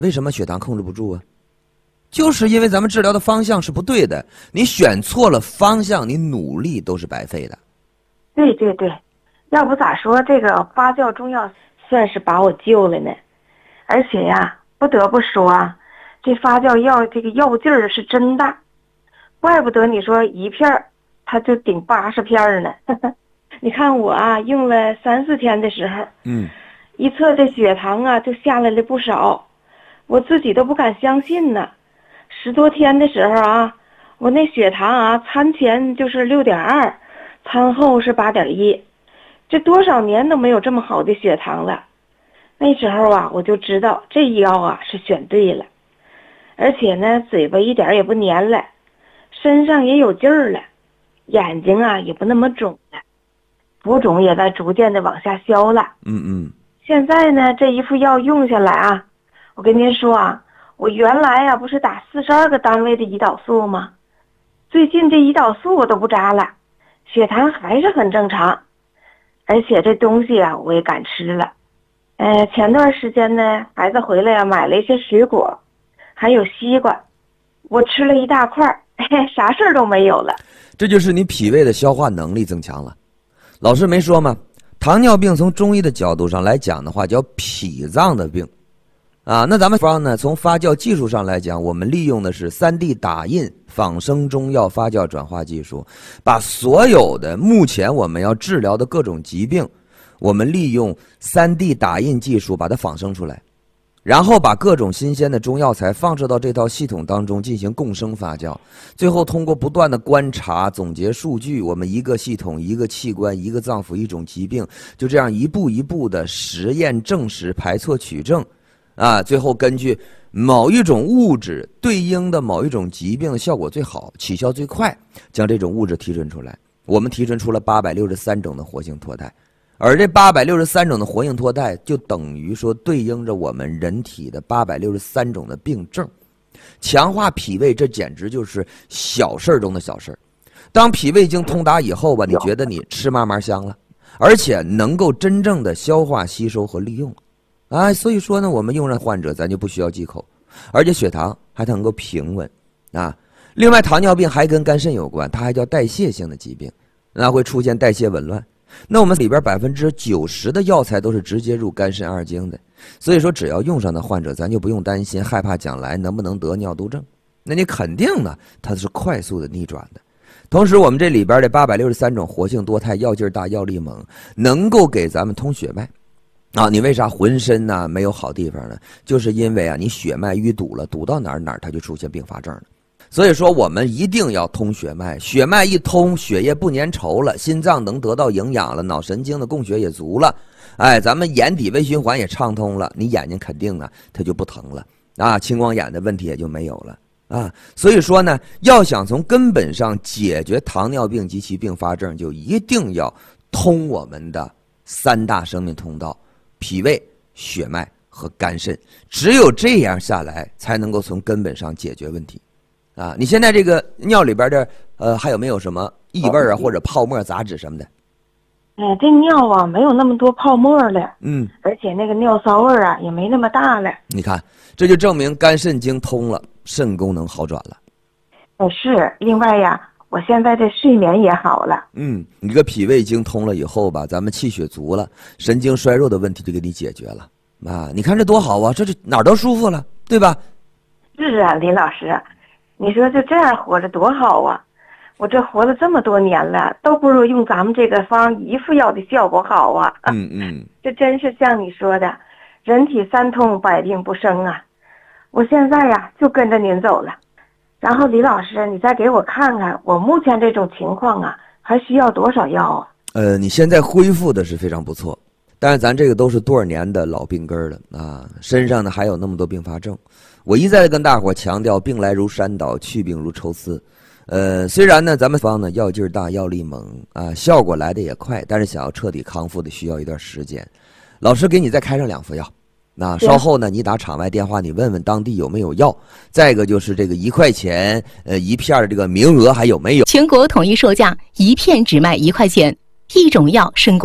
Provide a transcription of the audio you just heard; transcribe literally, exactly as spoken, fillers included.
为什么血糖控制不住啊？就是因为咱们治疗的方向是不对的，你选错了方向，你努力都是白费的。 对对对，要不咋说这个发酵中药算是把我救了呢。而且呀，不得不说啊，这发酵药这个药劲儿是真大，怪不得你说一片儿它就顶八十片儿呢。你看我啊，用了三四天的时候， 嗯， 一测这血糖啊就下来了不少，我自己都不敢相信呢。十多天的时候啊，我那血糖啊，餐前就是六点二，餐后是八点一，这多少年都没有这么好的血糖了。那时候啊，我就知道这药啊是选对了，而且呢，嘴巴一点也不黏了，身上也有劲儿了，眼睛啊也不那么肿了，浮肿也在逐渐的往下消了。 嗯嗯， 现在呢，这一副药用下来啊，我跟您说啊，我原来呀、啊、不是打四十二个单位的胰岛素吗？最近这胰岛素我都不扎了，血糖还是很正常，而且这东西啊我也敢吃了。呃，前段时间呢，孩子回来呀、啊，买了一些水果，还有西瓜，我吃了一大块，嘿，啥事儿都没有了。 这就是你脾胃的消化能力增强了。老师没说吗？糖尿病从中医的角度上来讲的话，叫脾脏的病。啊，那咱们方呢？从发酵技术上来讲，我们利用的是 三 D 打印仿生中药发酵转化技术，把所有的目前我们要治疗的各种疾病，我们利用 三 D 打印技术把它仿生出来，然后把各种新鲜的中药材放置到这套系统当中进行共生发酵，最后通过不断的观察总结数据，我们一个系统一个器官一个脏腑一种疾病，就这样一步一步的实验证实排错取证啊，最后根据某一种物质对应的某一种疾病的效果最好，起效最快，将这种物质提纯出来。我们提纯出了八百六十三种的活性脱肽，而这八百六十三种的活性脱肽就等于说对应着我们人体的八百六十三种的病症。强化脾胃，这简直就是小事中的小事。当脾胃经通达以后吧，你觉得你吃嘛嘛香了，而且能够真正的消化吸收和利用。啊，所以说呢，我们用上患者咱就不需要忌口，而且血糖还能够平稳啊。另外，糖尿病还跟肝肾有关，它还叫代谢性的疾病，那会出现代谢紊乱。那我们里边百分之九十的药材都是直接入肝肾二经的，所以说只要用上的患者，咱就不用担心害怕将来能不能得尿毒症。那你肯定呢，它是快速的逆转的。同时，我们这里边的八百六十三种活性多肽，药劲大，药力猛，能够给咱们通血脉。啊，你为啥浑身呢没有好地方呢？就是因为啊，你血脉淤堵了，堵到哪儿哪儿它就出现并发症了。所以说，我们一定要通血脉，血脉一通，血液不粘稠了，心脏能得到营养了，脑神经的供血也足了，哎，咱们眼底微循环也畅通了，你眼睛肯定啊，它就不疼了啊，青光眼的问题也就没有了啊。所以说呢，要想从根本上解决糖尿病及其并发症，就一定要通我们的三大生命通道。脾胃、血脉和肝肾，只有这样下来，才能够从根本上解决问题，啊！你现在这个尿里边的，呃，还有没有什么异味啊，或者泡沫、杂质什么的？ 哎，这尿啊没有那么多泡沫了， 嗯， 而且那个尿骚味啊也没那么大了。 你看，这就证明肝肾经通了，肾功能好转了。 呃，是，另外呀。我现在这睡眠也好了。 嗯，你这个脾胃经通了以后吧，咱们气血足了，神经衰弱的问题就给你解决了啊！你看这多好啊，这这哪儿都舒服了，对吧？ 是啊，林老师，你说就这样活着多好啊！我这活了这么多年了，都不如用咱们这个方一副药的效果好啊！ 嗯嗯， 这真是像你说的，人体三通，百病不生啊！我现在呀就跟着您走了。然后李老师，你再给我看看，我目前这种情况啊，还需要多少药啊？ 呃，你现在恢复的是非常不错，但是咱这个都是多少年的老病根了啊，身上呢还有那么多并发症。我一再跟大伙强调，病来如山倒，去病如抽丝。呃，虽然呢咱们方呢药劲大，药力猛啊，效果来的也快，但是想要彻底康复的需要一段时间。老师给你再开上两副药。那稍后呢，你打场外电话，你问问当地有没有药。再一个就是这个一块钱呃一片的这个名额还有没有？ 全国统一售价，一片只卖一块钱，一种药胜过。